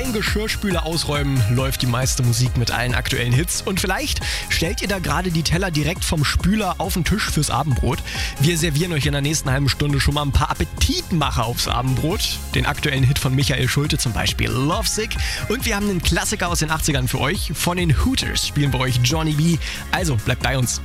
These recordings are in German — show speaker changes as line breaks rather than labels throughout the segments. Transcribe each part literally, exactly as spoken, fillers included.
Beim Geschirrspüler ausräumen läuft die meiste Musik mit allen aktuellen Hits. Und vielleicht stellt ihr da gerade die Teller direkt vom Spüler auf den Tisch fürs Abendbrot. Wir servieren euch in der nächsten halben Stunde schon mal ein paar Appetitmacher aufs Abendbrot. Den aktuellen Hit von Michael Schulte zum Beispiel, Lovesick. Und wir haben einen Klassiker aus den achtzigern für euch. Von den Hooters spielen wir euch Johnny B. Also bleibt bei uns.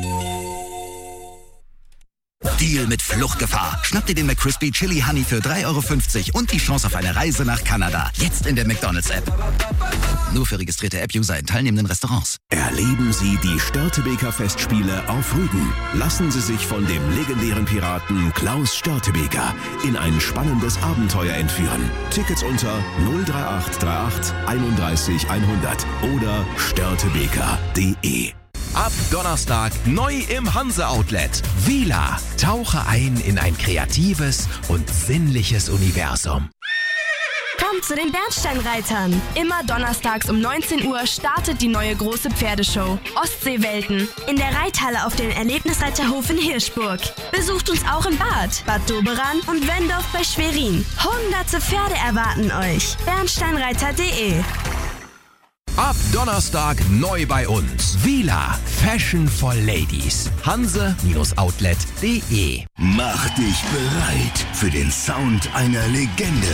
Deal mit Fluchtgefahr. Schnapp dir den McCrispy Chili Honey für drei Euro fünfzig und die Chance auf eine Reise nach Kanada. Jetzt in der McDonald's-App. Nur für registrierte App-User in teilnehmenden Restaurants.
Erleben Sie die Störtebeker Festspiele auf Rügen. Lassen Sie sich von dem legendären Piraten Klaus Störtebeker in ein spannendes Abenteuer entführen. Tickets unter null drei acht drei acht einunddreißig hundert oder störtebeker punkt de.
Ab Donnerstag neu im Hanse Outlet. Vila. Tauche ein in ein kreatives und sinnliches Universum.
Kommt zu den Bernsteinreitern. Immer donnerstags um neunzehn Uhr startet die neue große Pferdeshow Ostseewelten in der Reithalle auf dem Erlebnisreiterhof in Hirschburg. Besucht uns auch in Bad, Bad Doberan und Wendorf bei Schwerin. Hunderte Pferde erwarten euch. bernsteinreiter punkt de.
Ab Donnerstag neu bei uns. Vila. Fashion for Ladies. Hanse-Outlet punkt de.
Mach dich bereit für den Sound einer Legende.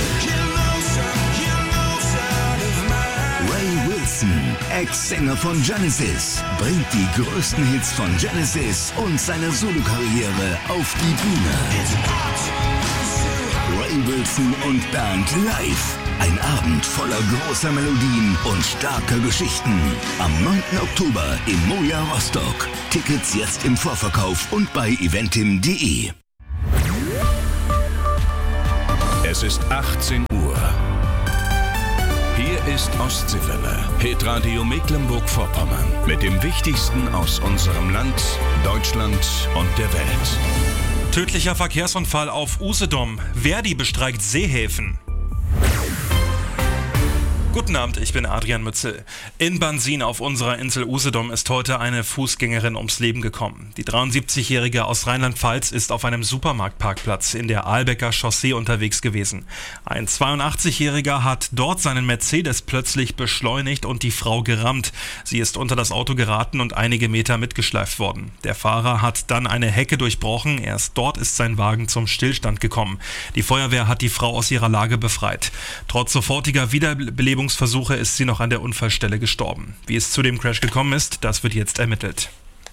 Ray Wilson, Ex-Sänger von Genesis, bringt die größten Hits von Genesis und seine Solokarriere auf die Bühne. Ray Wilson und Band live. Ein Abend voller großer Melodien und starker Geschichten. Am neunten Oktober im Moja Rostock. Tickets jetzt im Vorverkauf und bei eventim punkt de.
Es ist achtzehn Uhr. Hier ist Ostseewelle, Hitradio Mecklenburg-Vorpommern. Mit dem Wichtigsten aus unserem Land, Deutschland und der Welt.
Tödlicher Verkehrsunfall auf Usedom. Verdi bestreikt Seehäfen. Guten Abend, ich bin Adrian Mützel. In Bansin auf unserer Insel Usedom ist heute eine Fußgängerin ums Leben gekommen. Die dreiundsiebzigjährige aus Rheinland-Pfalz ist auf einem Supermarktparkplatz in der Ahlbecker Chaussee unterwegs gewesen. Ein zweiundachtzigjähriger hat dort seinen Mercedes plötzlich beschleunigt und die Frau gerammt. Sie ist unter das Auto geraten und einige Meter mitgeschleift worden. Der Fahrer hat dann eine Hecke durchbrochen. Erst dort ist sein Wagen zum Stillstand gekommen. Die Feuerwehr hat die Frau aus ihrer Lage befreit. Trotz sofortiger Wiederbelebung Versuche ist sie noch an der Unfallstelle gestorben. Wie es zu dem Crash gekommen ist, das wird jetzt ermittelt.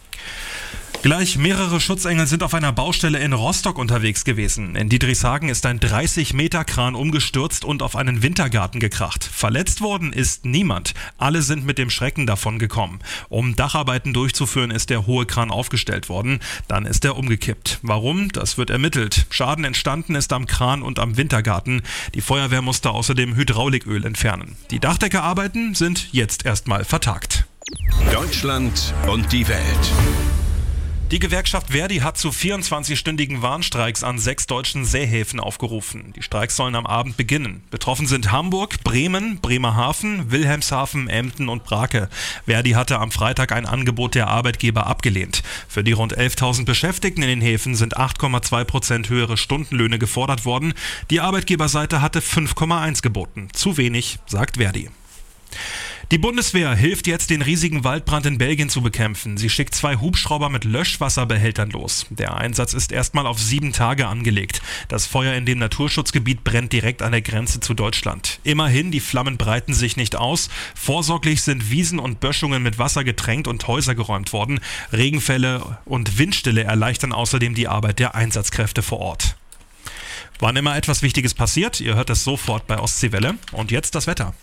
Gleich mehrere Schutzengel sind auf einer Baustelle in Rostock unterwegs gewesen. In Diedrichshagen ist ein dreißig Meter Kran umgestürzt und auf einen Wintergarten gekracht. Verletzt worden ist niemand. Alle sind mit dem Schrecken davon gekommen. Um Dacharbeiten durchzuführen, ist der hohe Kran aufgestellt worden. Dann ist er umgekippt. Warum? Das wird ermittelt. Schaden entstanden ist am Kran und am Wintergarten. Die Feuerwehr musste außerdem Hydrauliköl entfernen. Die Dachdeckerarbeiten sind jetzt erstmal vertagt.
Deutschland und die Welt.
Die Gewerkschaft Verdi hat zu vierundzwanzigstündigen Warnstreiks an sechs deutschen Seehäfen aufgerufen. Die Streiks sollen am Abend beginnen. Betroffen sind Hamburg, Bremen, Bremerhaven, Wilhelmshaven, Emden und Brake. Verdi hatte am Freitag ein Angebot der Arbeitgeber abgelehnt. Für die rund elftausend Beschäftigten in den Häfen sind acht Komma zwei Prozent höhere Stundenlöhne gefordert worden. Die Arbeitgeberseite hatte fünf Komma eins geboten. Zu wenig, sagt Verdi. Die Bundeswehr hilft jetzt, den riesigen Waldbrand in Belgien zu bekämpfen. Sie schickt zwei Hubschrauber mit Löschwasserbehältern los. Der Einsatz ist erstmal auf sieben Tage angelegt. Das Feuer in dem Naturschutzgebiet brennt direkt an der Grenze zu Deutschland. Immerhin, die Flammen breiten sich nicht aus. Vorsorglich sind Wiesen und Böschungen mit Wasser getränkt und Häuser geräumt worden. Regenfälle und Windstille erleichtern außerdem die Arbeit der Einsatzkräfte vor Ort. Wann immer etwas Wichtiges passiert, ihr hört es sofort bei Ostseewelle. Und jetzt das Wetter.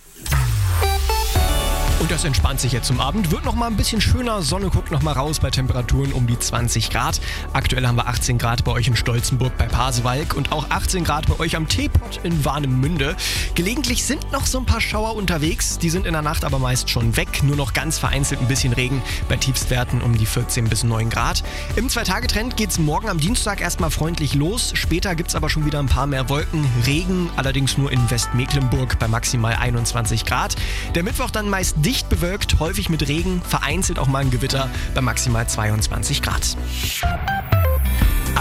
Und das entspannt sich jetzt zum Abend. Wird noch mal ein bisschen schöner. Sonne guckt noch mal raus bei Temperaturen um die zwanzig Grad. Aktuell haben wir achtzehn Grad bei euch in Stolzenburg bei Pasewalk und auch achtzehn Grad bei euch am Teepot in Warnemünde. Gelegentlich sind noch so ein paar Schauer unterwegs. Die sind in der Nacht aber meist schon weg. Nur noch ganz vereinzelt ein bisschen Regen bei Tiefstwerten um die vierzehn bis neun Grad. Im Zwei-Tage-Trend geht's morgen am Dienstag erstmal freundlich los. Später gibt's aber schon wieder ein paar mehr Wolken. Regen allerdings nur in Westmecklenburg bei maximal einundzwanzig Grad. Der Mittwoch dann meist dicht bewölkt, häufig mit Regen, vereinzelt auch mal ein Gewitter bei maximal zweiundzwanzig Grad.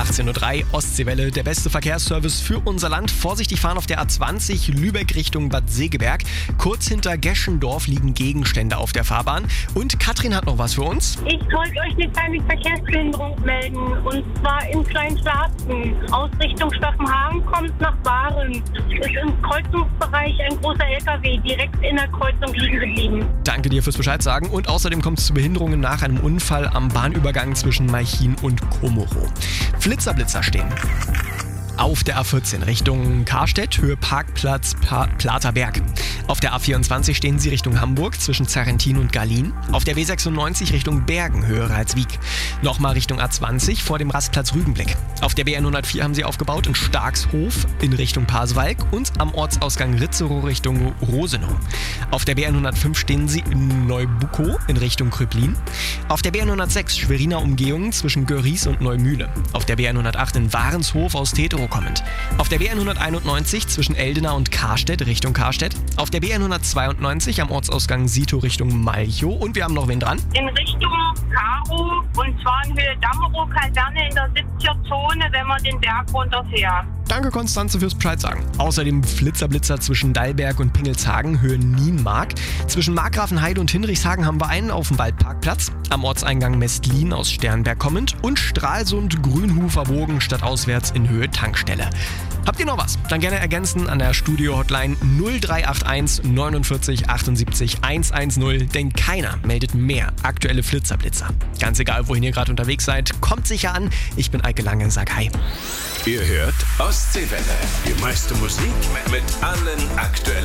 achtzehn Uhr drei, Ostseewelle, der beste Verkehrsservice für unser Land. Vorsichtig fahren auf der A zwanzig, Lübeck Richtung Bad Segeberg. Kurz hinter Geschendorf liegen Gegenstände auf der Fahrbahn. Und Katrin hat noch was für uns.
Ich wollte euch eine kleine Verkehrsbehinderung melden. Und zwar in Kleinschlarzen. Aus Richtung Staffenhagen kommt nach Waren. Ist im Kreuzungsbereich ein großer L K W direkt in der Kreuzung liegen geblieben.
Danke dir fürs Bescheid sagen. Und außerdem kommt es zu Behinderungen nach einem Unfall am Bahnübergang zwischen Malchin und Komoro. Flitzerblitzer stehen. Auf der A vierzehn Richtung Karstedt, Höhe Parkplatz pa- Platerberg. Auf der A vierundzwanzig stehen sie Richtung Hamburg zwischen Zarrentin und Gallien. Auf der B sechsundneunzig Richtung Bergen, Höhe Reitswiek. Nochmal Richtung A zwanzig vor dem Rastplatz Rügenblick. Auf der B hundertvier haben sie aufgebaut in Starkshof in Richtung Pasewalk und am Ortsausgang Ritzerow Richtung Rosenau. Auf der B hundertfünf stehen sie in Neubukow in Richtung Kröblin. Auf der B hundertsechs Schweriner Umgehung zwischen Görries und Neumühle. Auf der B hundertacht in Warenshof aus Tetero kommend. Auf der B hunderteinundneunzig zwischen Eldena und Karstedt Richtung Karstedt. Auf der B hundertzweiundneunzig am Ortsausgang Sito Richtung Malchow. Und wir haben noch wen dran?
In Richtung Karo und zwar in Höhe Dammerow, Kaserne in der siebziger Zone, wenn man den Berg runterfährt.
Danke Konstanze fürs Bescheid sagen. Außerdem Flitzerblitzer zwischen Dallberg und Pingelshagen, Höhe Nienmark. Zwischen Markgrafenheide und Hinrichshagen haben wir einen auf dem Waldparkplatz. Am Ortseingang Mestlin aus Sternberg kommend und Stralsund Grünhufer Bogen stadtauswärts in Höhe Tankstelle. Habt ihr noch was? Dann gerne ergänzen an der Studio-Hotline null drei acht eins neunundvierzig achtundsiebzig hundertzehn, denn keiner meldet mehr aktuelle Flitzerblitzer. Ganz egal, wohin ihr gerade unterwegs seid, kommt sicher an. Ich bin Eike Lange, sag hi.
Ihr hört Ostseewelle. Die meiste Musik mit allen aktuellen